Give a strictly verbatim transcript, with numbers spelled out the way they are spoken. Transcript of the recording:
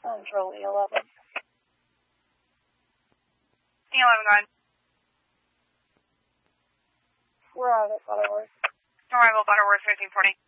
Control E eleven. E eleven, go ahead. We're out at Butterworth. Arrival, Butterworth, fifteen forty.